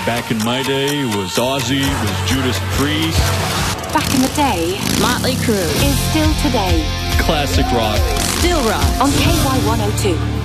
Back in my day, it was Ozzy, it was Judas Priest. Back in the day, Motley Crue is still today. Classic rock. Still rock On KY 102.